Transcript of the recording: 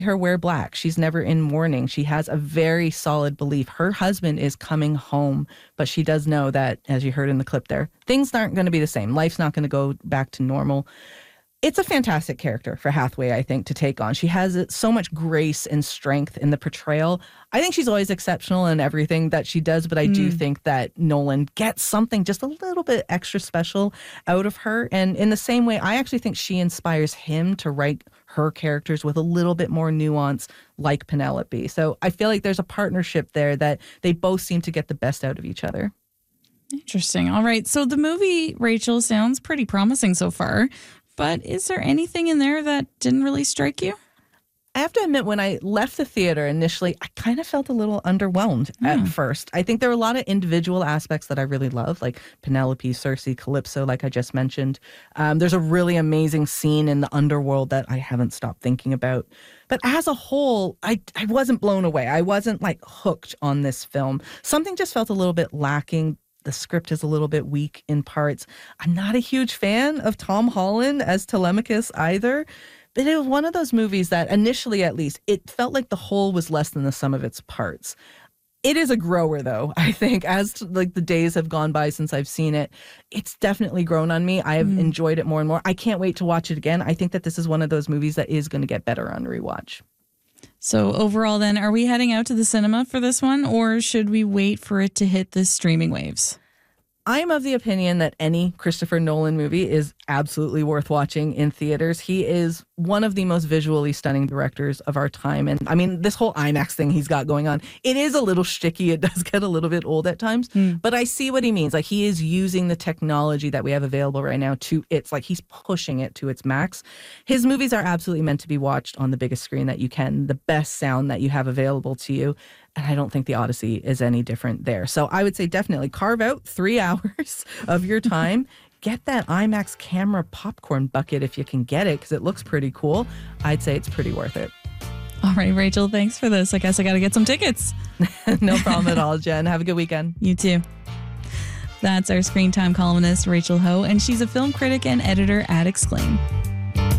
her wear black. She's never in mourning. She has a very solid belief. Her husband is coming home, but she does know that, as you heard in the clip there, things aren't going to be the same. Life's not going to go back to normal. It's a fantastic character for Hathaway, I think, to take on. She has so much grace and strength in the portrayal. I think she's always exceptional in everything that she does, but I do think that Nolan gets something just a little bit extra special out of her. And in the same way, I actually think she inspires him to write her characters with a little bit more nuance, like Penelope. So I feel like there's a partnership there that they both seem to get the best out of each other. Interesting. All right. So the movie, Rachel, sounds pretty promising so far. But is there anything in there that didn't really strike you? I have to admit, when I left the theater initially, I kind of felt a little underwhelmed at first. I think there were a lot of individual aspects that I really love, like Penelope, Cersei, Calypso, like I just mentioned. There's a really amazing scene in the underworld that I haven't stopped thinking about. But as a whole, I wasn't blown away. I wasn't like hooked on this film. Something just felt a little bit lacking. The script is a little bit weak in parts. I'm not a huge fan of Tom Holland as Telemachus either. But it was one of those movies that initially, at least, it felt like the whole was less than the sum of its parts. It is a grower, though, I think, as the days have gone by since I've seen it. It's definitely grown on me. I have enjoyed it more and more. I can't wait to watch it again. I think that this is one of those movies that is going to get better on rewatch. So overall, then, are we heading out to the cinema for this one, or should we wait for it to hit the streaming waves? I'm of the opinion that any Christopher Nolan movie is absolutely worth watching in theaters. He is one of the most visually stunning directors of our time. And I mean, this whole IMAX thing he's got going on, it is a little shticky. It does get a little bit old at times, but I see what he means. Like, he is using the technology that we have available right now to it's like he's pushing it to its max. His movies are absolutely meant to be watched on the biggest screen that you can, the best sound that you have available to you. And I don't think The Odyssey is any different there. So I would say definitely carve out 3 hours of your time. Get that IMAX camera popcorn bucket if you can get it, because it looks pretty cool. I'd say it's pretty worth it. All right, Rachel, thanks for this. I guess I got to get some tickets. No problem at all, Jen. Have a good weekend. You too. That's our Screen Time columnist, Rachel Ho, and she's a film critic and editor at Exclaim.